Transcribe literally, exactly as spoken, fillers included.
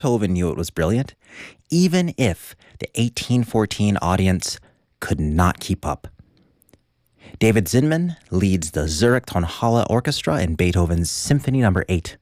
Beethoven knew it was brilliant, even if the eighteen fourteen audience could not keep up. David Zinman leads the Zurich Tonhalle Orchestra in Beethoven's Symphony Number eight.